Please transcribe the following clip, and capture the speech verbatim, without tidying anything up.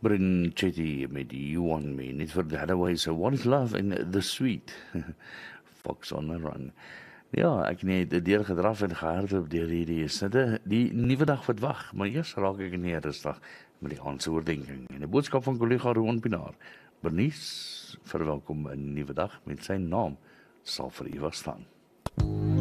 Bryn Chetty met You On Me, net vir derde wyse, What is Love in the Sweet, Fox on the Run. Ja, ek het deur gedraf en gehardloop deur hierdie snitte, die nuwe dag wat wag, maar eers raak ek in die rustig met die aandse oordenking. En 'n boodskap van kollega Roan Pinaar. Bernice, verwelkom 'n nuwe dag met sy naam sal vir ewig staan.